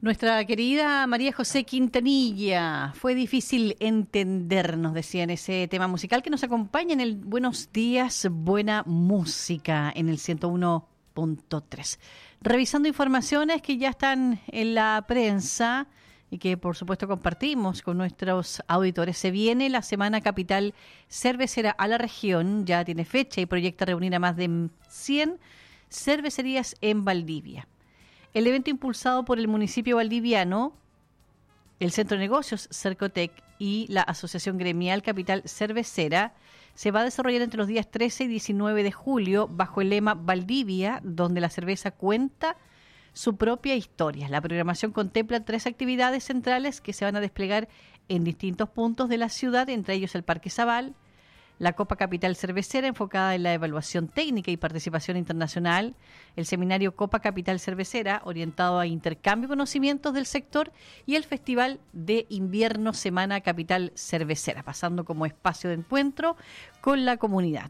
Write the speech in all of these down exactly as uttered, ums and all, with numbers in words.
Nuestra querida María José Quintanilla, fue difícil entender, nos decía en ese tema musical que nos acompaña en el Buenos Días, Buena Música en el ciento uno punto tres. Revisando informaciones que ya están en la prensa y que por supuesto compartimos con nuestros auditores. Se viene la Semana Capital Cervecera a la región, ya tiene fecha y proyecta reunir a más de cien cervecerías en Valdivia. El evento, impulsado por el municipio valdiviano, el Centro de Negocios Cercotec y la Asociación Gremial Capital Cervecera, se va a desarrollar entre los días trece y diecinueve de julio bajo el lema Valdivia, donde la cerveza cuenta su propia historia. La programación contempla tres actividades centrales que se van a desplegar en distintos puntos de la ciudad, entre ellos el Parque Zabal, la Copa Capital Cervecera, enfocada en la evaluación técnica y participación internacional, el seminario Copa Capital Cervecera, orientado a intercambio de conocimientos del sector, y el Festival de Invierno Semana Capital Cervecera, pasando como espacio de encuentro con la comunidad.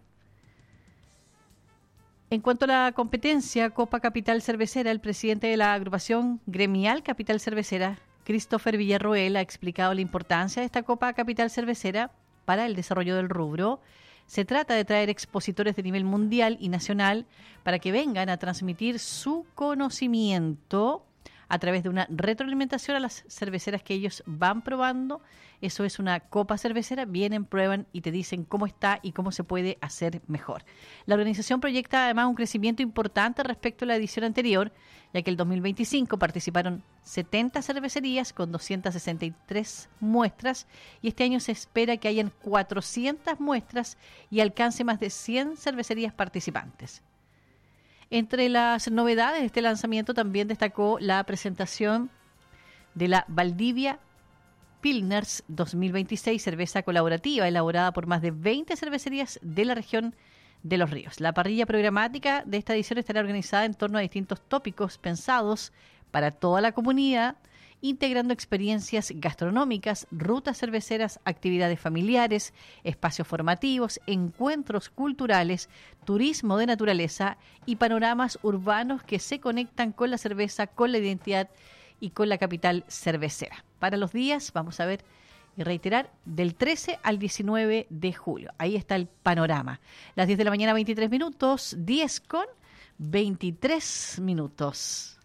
En cuanto a la competencia Copa Capital Cervecera, el presidente de la agrupación gremial Capital Cervecera, Christopher Villarroel, ha explicado la importancia de esta Copa Capital Cervecera para el desarrollo del rubro. Se trata de traer expositores de nivel mundial y nacional para que vengan a transmitir su conocimiento a través de una retroalimentación a las cerveceras que ellos van probando. Eso es una copa cervecera, vienen, prueban y te dicen cómo está y cómo se puede hacer mejor. La organización proyecta además un crecimiento importante respecto a la edición anterior, ya que el dos mil veinticinco participaron setenta cervecerías con doscientas sesenta y tres muestras y este año se espera que hayan cuatrocientas muestras y alcance más de cien cervecerías participantes. Entre las novedades de este lanzamiento también destacó la presentación de la Valdivia Pilsners dos mil veintiséis, cerveza colaborativa elaborada por más de veinte cervecerías de la región de Los Ríos. La parrilla programática de esta edición estará organizada en torno a distintos tópicos pensados para toda la comunidad, integrando experiencias gastronómicas, rutas cerveceras, actividades familiares, espacios formativos, encuentros culturales, turismo de naturaleza y panoramas urbanos que se conectan con la cerveza, con la identidad y con la capital cervecera. Para los días, vamos a ver y reiterar, del trece al diecinueve de julio. Ahí está el panorama. Las diez de la mañana, veintitrés minutos, diez con veintitrés minutos.